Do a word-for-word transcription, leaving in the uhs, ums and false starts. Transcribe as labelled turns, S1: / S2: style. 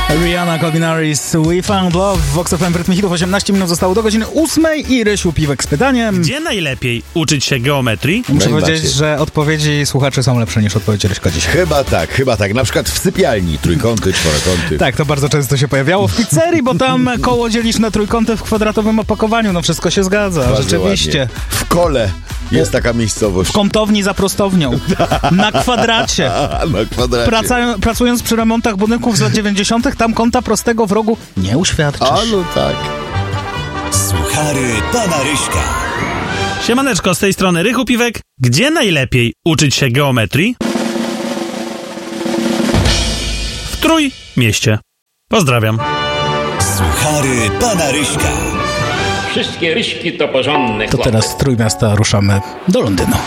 S1: Rihanna, Calvin Harris, We Found Love w Vox F M w rytmie hitów. osiemnaście minut zostało do godziny ósmej i Rysiu Piwek z pytaniem:
S2: gdzie najlepiej uczyć się geometrii?
S1: Muszę powiedzieć, że odpowiedzi słuchaczy są lepsze niż odpowiedzi Ryśka dzisiaj.
S3: Chyba tak, chyba tak. Na przykład w sypialni, trójkąty, czworokąty.
S1: Tak, to bardzo często się pojawiało w pizzerii, bo tam koło dzielisz na trójkąty w kwadratowym opakowaniu. No wszystko się zgadza,
S3: Bardzo
S1: rzeczywiście.
S3: ładnie. W Kole jest taka miejscowość.
S1: W kątowni za prostownią. Na kwadracie.
S3: Na kwadracie.
S1: Praca, pracując przy remontach budynków z lat dziewięćdziesiątych, tam kąta prostego w rogu nie uświadczysz.
S3: A no tak.
S4: Suchary pana Ryśka.
S2: Siemaneczko, z tej strony Rychu Piwek. Gdzie najlepiej uczyć się geometrii? W Trójmieście. Pozdrawiam.
S4: Suchary pana Ryśka.
S5: Wszystkie Ryśki to porządne
S1: To teraz z Trójmiasta ruszamy do Londynu.